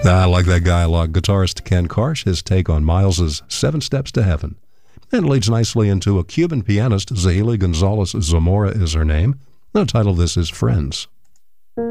I like that guy a lot. Guitarist Ken Karsh, his take on Miles's 7 Steps to Heaven. And leads nicely into a Cuban pianist, Zahili Gonzalez Zamora is her name. The title of this is Friends.